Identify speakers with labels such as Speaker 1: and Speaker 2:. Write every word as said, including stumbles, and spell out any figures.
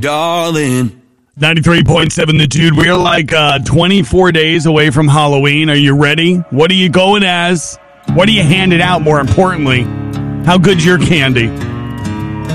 Speaker 1: darling.
Speaker 2: ninety-three point seven The Dude. We're like uh, twenty-four days away from Halloween. Are you ready? What are you going as? What are you handing out, more importantly? How good's your candy?